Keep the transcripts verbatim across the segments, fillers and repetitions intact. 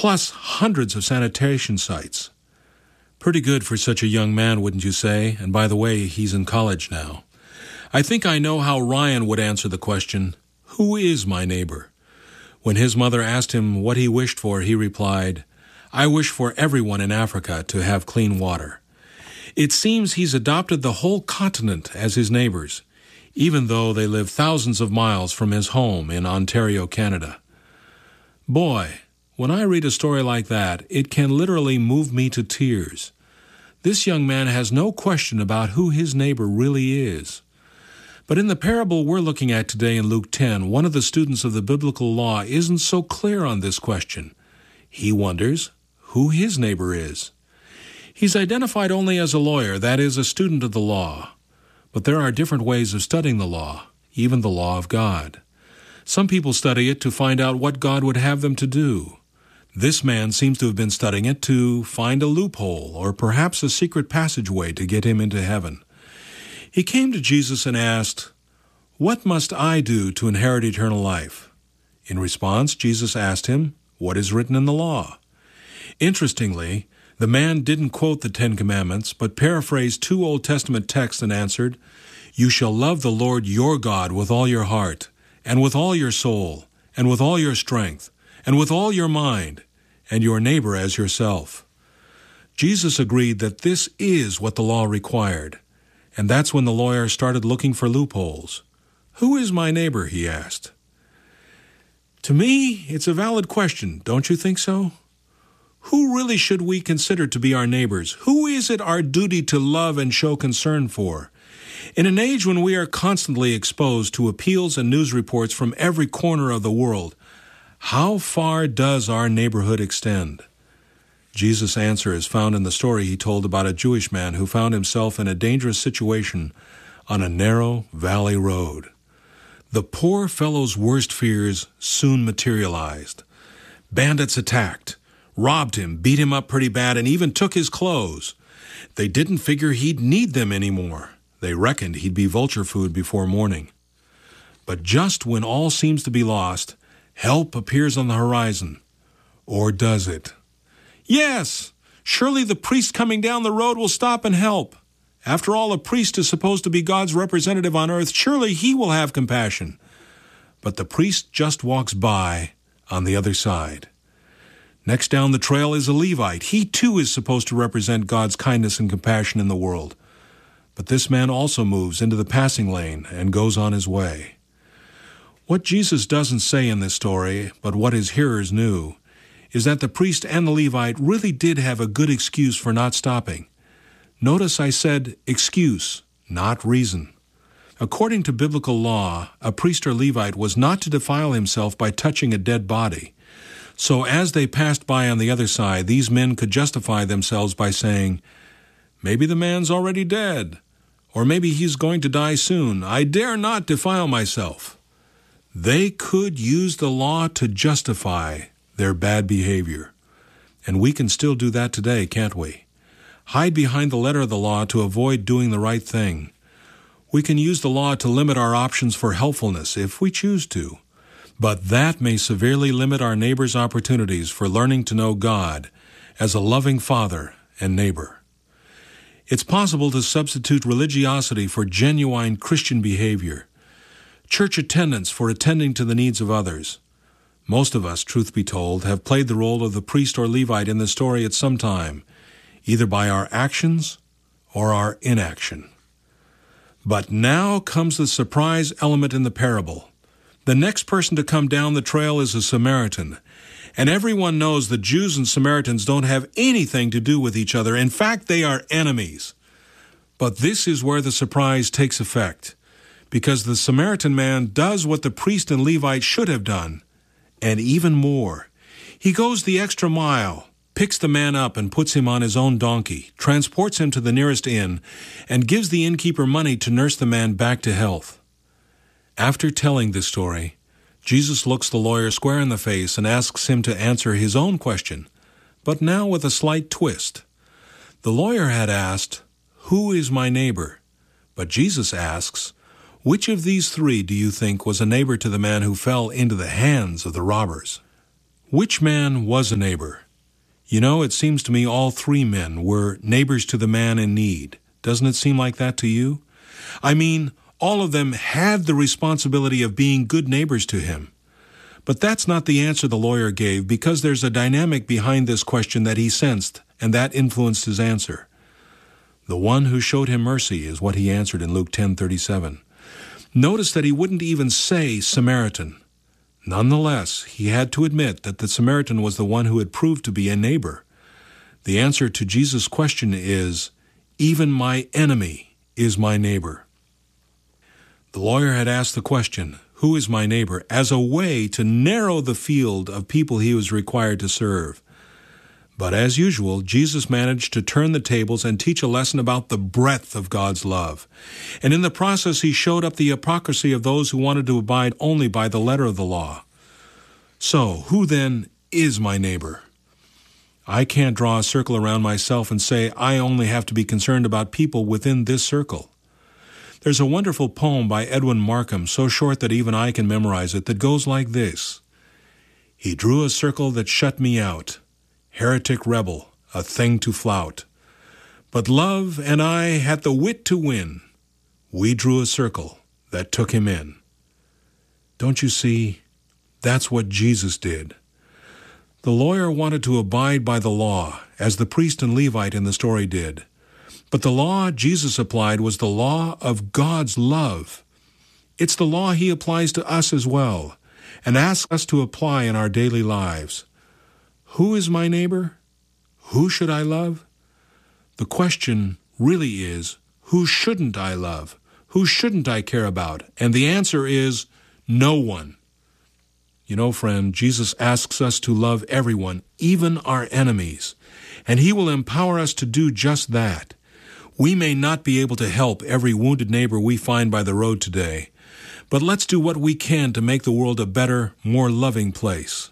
plus hundreds of sanitation sites. Pretty good for such a young man, wouldn't you say? And by the way, he's in college now. I think I know how Ryan would answer the question, who is my neighbor? When his mother asked him what he wished for, he replied, I wish for everyone in Africa to have clean water. It seems he's adopted the whole continent as his neighbors, even though they live thousands of miles from his home in Ontario, Canada. Boy, when I read a story like that, it can literally move me to tears. This young man has no question about who his neighbor really is. But in the parable we're looking at today in Luke ten, one of the students of the biblical law isn't so clear on this question. He wonders who his neighbor is. He's identified only as a lawyer, that is, a student of the law. But there are different ways of studying the law, even the law of God. Some people study it to find out what God would have them to do. This man seems to have been studying it to find a loophole or perhaps a secret passageway to get him into heaven. He came to Jesus and asked, What must I do to inherit eternal life? In response, Jesus asked him, What is written in the law? Interestingly, the man didn't quote the Ten Commandments, but paraphrased two Old Testament texts and answered, You shall love the Lord your God with all your heart, and with all your soul, and with all your strength, and with all your mind, and your neighbor as yourself. Jesus agreed that this is what the law required, and that's when the lawyer started looking for loopholes. Who is my neighbor, he asked. To me, it's a valid question, don't you think so? Who really should we consider to be our neighbors? Who is it our duty to love and show concern for? In an age when we are constantly exposed to appeals and news reports from every corner of the world, how far does our neighborhood extend? Jesus' answer is found in the story he told about a Jewish man who found himself in a dangerous situation on a narrow valley road. The poor fellow's worst fears soon materialized. Bandits attacked, robbed him, beat him up pretty bad, and even took his clothes. They didn't figure he'd need them anymore. They reckoned he'd be vulture food before morning. But just when all seems to be lost, help appears on the horizon. Or does it? Yes! Surely the priest coming down the road will stop and help. After all, a priest is supposed to be God's representative on earth. Surely he will have compassion. But the priest just walks by on the other side. Next down the trail is a Levite. He too is supposed to represent God's kindness and compassion in the world. But this man also moves into the passing lane and goes on his way. What Jesus doesn't say in this story, but what his hearers knew, is that the priest and the Levite really did have a good excuse for not stopping. Notice I said excuse, not reason. According to biblical law, a priest or Levite was not to defile himself by touching a dead body. So as they passed by on the other side, these men could justify themselves by saying, Maybe the man's already dead, or maybe he's going to die soon. I dare not defile myself. They could use the law to justify their bad behavior. And we can still do that today, can't we? Hide behind the letter of the law to avoid doing the right thing. We can use the law to limit our options for helpfulness if we choose to. But that may severely limit our neighbor's opportunities for learning to know God as a loving Father and neighbor. It's possible to substitute religiosity for genuine Christian behavior, church attendance for attending to the needs of others. Most of us, truth be told, have played the role of the priest or Levite in the story at some time, either by our actions or our inaction. But now comes the surprise element in the parable. The next person to come down the trail is a Samaritan, and everyone knows the Jews and Samaritans don't have anything to do with each other. In fact, they are enemies. But this is where the surprise takes effect, because the Samaritan man does what the priest and Levite should have done, and even more. He goes the extra mile, picks the man up and puts him on his own donkey, transports him to the nearest inn, and gives the innkeeper money to nurse the man back to health. After telling this story, Jesus looks the lawyer square in the face and asks him to answer his own question, but now with a slight twist. The lawyer had asked, "Who is my neighbor?" But Jesus asks, "Which of these three do you think was a neighbor to the man who fell into the hands of the robbers?" Which man was a neighbor? You know, it seems to me all three men were neighbors to the man in need. Doesn't it seem like that to you? I mean, all of them had the responsibility of being good neighbors to him. But that's not the answer the lawyer gave, because there's a dynamic behind this question that he sensed, and that influenced his answer. The one who showed him mercy is what he answered in Luke ten thirty-seven. Notice that he wouldn't even say Samaritan. Nonetheless, he had to admit that the Samaritan was the one who had proved to be a neighbor. The answer to Jesus' question is, even my enemy is my neighbor. The lawyer had asked the question, who is my neighbor, as a way to narrow the field of people he was required to serve. But as usual, Jesus managed to turn the tables and teach a lesson about the breadth of God's love. And in the process, he showed up the hypocrisy of those who wanted to abide only by the letter of the law. So, who then is my neighbor? I can't draw a circle around myself and say I only have to be concerned about people within this circle. There's a wonderful poem by Edwin Markham, so short that even I can memorize it, that goes like this. He drew a circle that shut me out, heretic rebel, a thing to flout. But love and I had the wit to win. We drew a circle that took him in. Don't you see? That's what Jesus did. The lawyer wanted to abide by the law, as the priest and Levite in the story did. But the law Jesus applied was the law of God's love. It's the law he applies to us as well, and asks us to apply in our daily lives. Who is my neighbor? Who should I love? The question really is, who shouldn't I love? Who shouldn't I care about? And the answer is, no one. You know, friend, Jesus asks us to love everyone, even our enemies, and he will empower us to do just that. We may not be able to help every wounded neighbor we find by the road today, but let's do what we can to make the world a better, more loving place.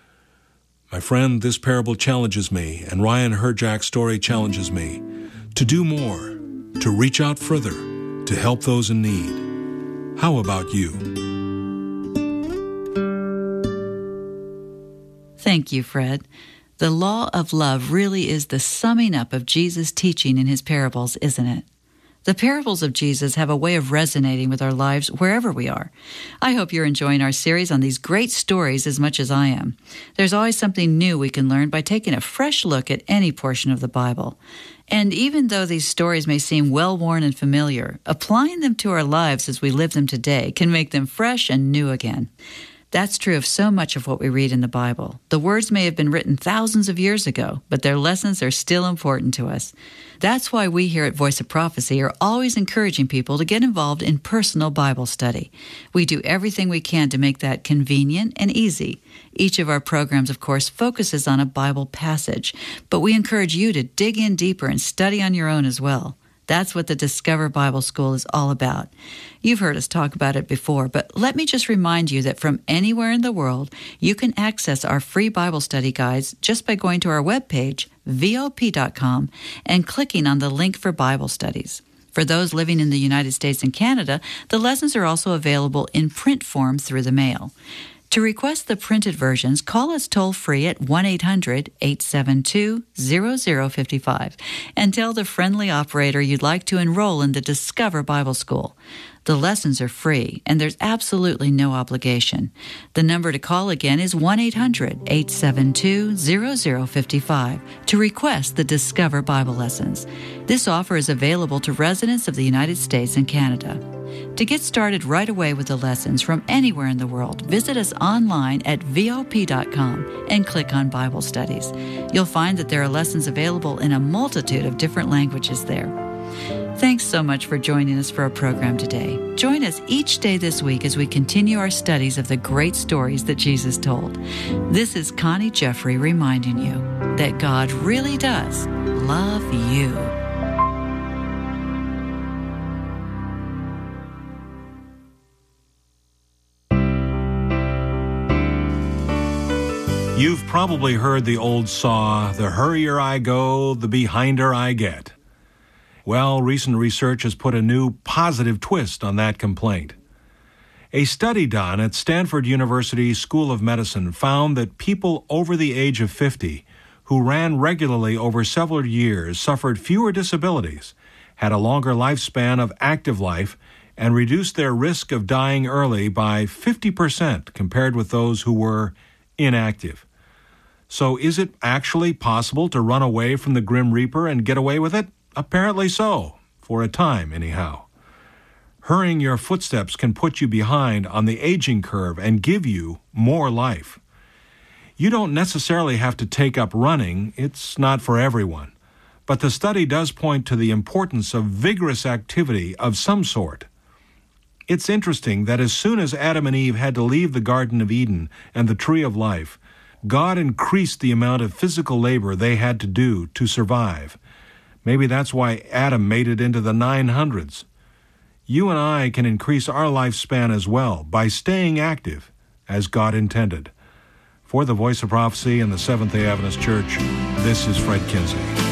My friend, this parable challenges me, and Ryan Herjack's story challenges me, to do more, to reach out further, to help those in need. How about you? Thank you, Fred. The law of love really is the summing up of Jesus' teaching in his parables, isn't it? The parables of Jesus have a way of resonating with our lives wherever we are. I hope you're enjoying our series on these great stories as much as I am. There's always something new we can learn by taking a fresh look at any portion of the Bible. And even though these stories may seem well-worn and familiar, applying them to our lives as we live them today can make them fresh and new again. That's true of so much of what we read in the Bible. The words may have been written thousands of years ago, but their lessons are still important to us. That's why we here at Voice of Prophecy are always encouraging people to get involved in personal Bible study. We do everything we can to make that convenient and easy. Each of our programs, of course, focuses on a Bible passage, but we encourage you to dig in deeper and study on your own as well. That's what the Discover Bible School is all about. You've heard us talk about it before, but let me just remind you that from anywhere in the world, you can access our free Bible study guides just by going to our webpage, V O P dot com, and clicking on the link for Bible studies. For those living in the United States and Canada, the lessons are also available in print form through the mail. To request the printed versions, call us toll-free at one eight hundred, eight seven two, zero zero five five and tell the friendly operator you'd like to enroll in the Discover Bible School. The lessons are free, and there's absolutely no obligation. The number to call again is one eight hundred, eight seven two, zero zero five five to request the Discover Bible lessons. This offer is available to residents of the United States and Canada. To get started right away with the lessons from anywhere in the world, visit us online at V O P dot com and click on Bible Studies. You'll find that there are lessons available in a multitude of different languages there. Thanks so much for joining us for our program today. Join us each day this week as we continue our studies of the great stories that Jesus told. This is Connie Jeffrey reminding you that God really does love you. You've probably heard the old saw, the hurrier I go, the behinder I get. Well, recent research has put a new positive twist on that complaint. A study done at Stanford University School of Medicine found that people over the age of fifty who ran regularly over several years suffered fewer disabilities, had a longer lifespan of active life, and reduced their risk of dying early by fifty percent compared with those who were inactive. So is it actually possible to run away from the Grim Reaper and get away with it? Apparently so, for a time anyhow. Hurrying your footsteps can put you behind on the aging curve and give you more life. You don't necessarily have to take up running. It's not for everyone. But the study does point to the importance of vigorous activity of some sort. It's interesting that as soon as Adam and Eve had to leave the Garden of Eden and the Tree of Life, God increased the amount of physical labor they had to do to survive. Maybe that's why Adam made it into the nine hundreds. You and I can increase our lifespan as well by staying active as God intended. For the Voice of Prophecy and the Seventh-day Adventist Church, this is Fred Kinsey.